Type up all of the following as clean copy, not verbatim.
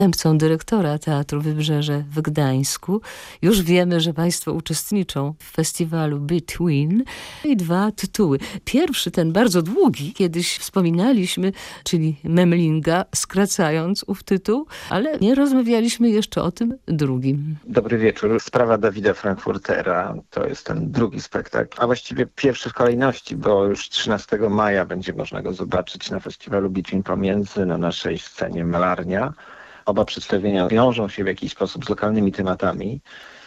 zastępcą dyrektora Teatru Wybrzeże w Gdańsku. Już wiemy, że państwo uczestniczą w festiwalu Between i 2 tytuły. Pierwszy, ten bardzo długi, kiedyś wspominaliśmy, czyli Memlinga, skracając ów tytuł, ale nie rozmawialiśmy jeszcze o tym drugim. Dobry wieczór. Sprawa Dawida Frankfurtera to jest ten drugi spektakl, a właściwie pierwszy w kolejności, bo już 13 maja będzie można go zobaczyć na festiwalu Between Pomiędzy na naszej scenie Malarnia. Oba przedstawienia wiążą się w jakiś sposób z lokalnymi tematami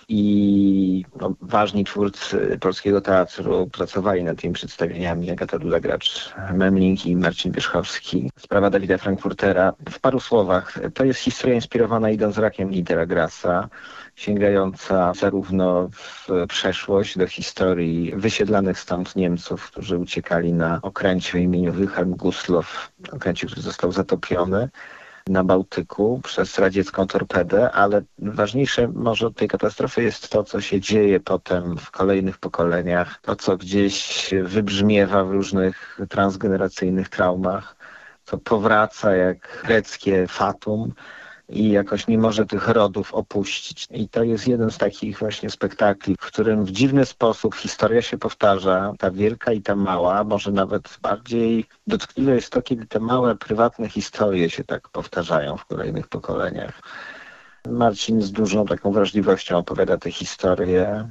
i ważni twórcy polskiego teatru pracowali nad tymi przedstawieniami. Agata Duda-Gracz, Memling i Marcin Wierzchowski. Sprawa Dawida Frankfurtera. W paru słowach, to jest historia inspirowana Idąc rakiem Güntera Grassa, sięgająca zarówno w przeszłość do historii wysiedlanych stąd Niemców, którzy uciekali na okręcie o imieniu Wilhelm Gustloff, okręcie, który został zatopiony na Bałtyku przez radziecką torpedę, ale ważniejsze może od tej katastrofy jest to, co się dzieje potem w kolejnych pokoleniach, to co gdzieś wybrzmiewa w różnych transgeneracyjnych traumach, co powraca jak greckie fatum i jakoś nie może tych rodów opuścić. I to jest jeden z takich właśnie spektakli, w którym w dziwny sposób historia się powtarza, ta wielka i ta mała. Może nawet bardziej dotkliwe jest to, kiedy te małe, prywatne historie się tak powtarzają w kolejnych pokoleniach. Marcin z dużą taką wrażliwością opowiada te historie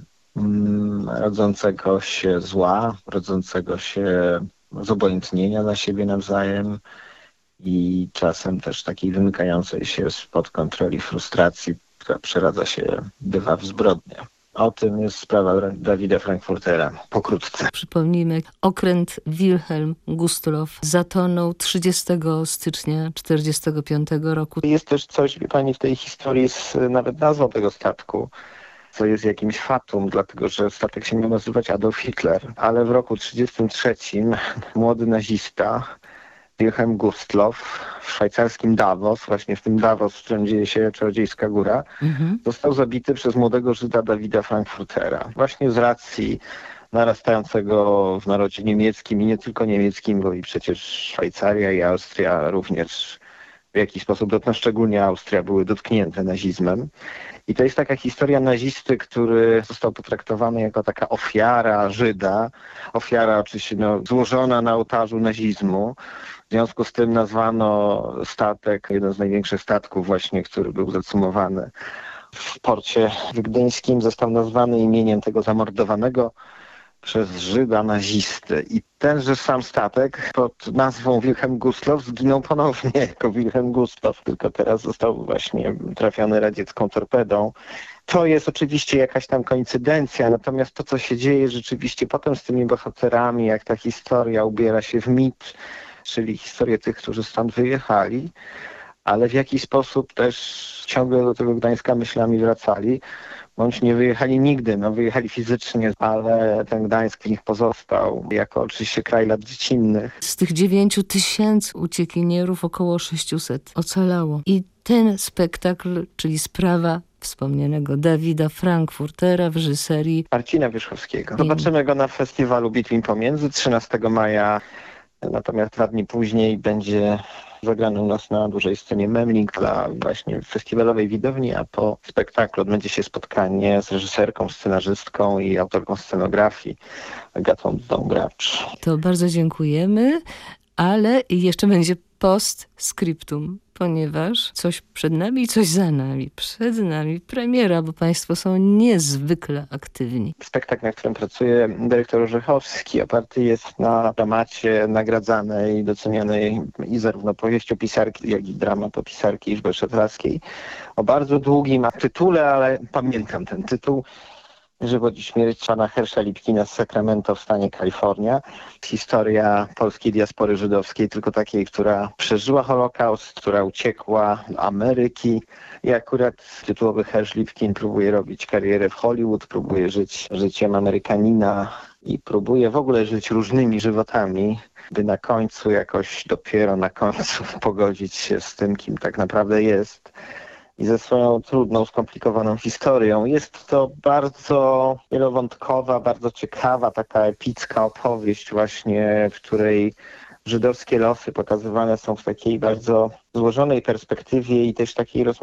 rodzącego się zła, rodzącego się zobojętnienia na siebie nawzajem, i czasem też takiej wymykającej się spod kontroli frustracji, która przeradza się, bywa w zbrodnię. O tym jest sprawa Dawida Frankfurtera. Pokrótce. Przypomnijmy, okręt Wilhelm Gustloff zatonął 30 stycznia 1945 roku. Jest też coś, wie pani, w tej historii z nawet nazwą tego statku, co jest jakimś fatum, dlatego że statek się miał nazywać Adolf Hitler, ale w roku 1933 młody nazista Wilhelm Gustloff w szwajcarskim Davos, właśnie w tym Davos, w którym dzieje się Czarodziejska Góra, został zabity przez młodego Żyda Dawida Frankfurtera. Właśnie z racji narastającego w narodzie niemieckim i nie tylko niemieckim, bo i przecież Szwajcaria i Austria również w jakiś sposób, szczególnie Austria, były dotknięte nazizmem. I to jest taka historia nazisty, który został potraktowany jako taka ofiara Żyda, ofiara oczywiście złożona na ołtarzu nazizmu. W związku z tym nazwano statek, jeden z największych statków właśnie, który był zacumowany w porcie gdyńskim, został nazwany imieniem tego zamordowanego przez Żyda nazisty. I tenże sam statek pod nazwą Wilhelm Gustloff zginął ponownie jako Wilhelm Gustloff, tylko teraz został właśnie trafiony radziecką torpedą. To jest oczywiście jakaś tam koincydencja, natomiast to, co się dzieje rzeczywiście potem z tymi bohaterami, jak ta historia ubiera się w mit, czyli historię tych, którzy stąd wyjechali, ale w jakiś sposób też ciągle do tego Gdańska myślami wracali, bądź nie wyjechali nigdy, wyjechali fizycznie, ale ten Gdańsk w nich pozostał, jako oczywiście kraj lat dziecinnych. Z tych 9 000 uciekinierów około 600 ocalało. I ten spektakl, czyli sprawa wspomnianego Dawida Frankfurtera w reżyserii Marcina Wierzchowskiego. Zobaczymy go na festiwalu Between Pomiędzy 13 maja, natomiast 2 dni później będzie zagrany u nas na dużej scenie Memling dla właśnie festiwalowej widowni, a po spektaklu odbędzie się spotkanie z reżyserką, scenarzystką i autorką scenografii Agatą Dudą-Gracz. To bardzo dziękujemy, ale jeszcze będzie postscriptum, ponieważ coś przed nami i coś za nami. Przed nami premiera, bo państwo są niezwykle aktywni. Spektakl, na którym pracuje dyrektor Orzechowski, oparty jest na dramacie nagradzanej i docenianej i zarówno powieściopisarki, jak i dramatopisarki Izby Szetrackiej. O bardzo długim tytule, ale pamiętam ten tytuł. Żywot i śmierć pana Hersza Lipkina z Sacramento w stanie Kalifornia. Historia polskiej diaspory żydowskiej, tylko takiej, która przeżyła Holokaust, która uciekła do Ameryki. I akurat tytułowy Hersz Lipkin próbuje robić karierę w Hollywood, próbuje żyć życiem Amerykanina i próbuje w ogóle żyć różnymi żywotami, by na końcu jakoś, dopiero na końcu pogodzić się z tym, kim tak naprawdę jest. I ze swoją trudną, skomplikowaną historią. Jest to bardzo wielowątkowa, bardzo ciekawa, taka epicka opowieść właśnie, w której żydowskie losy pokazywane są w takiej bardzo złożonej perspektywie i też takiej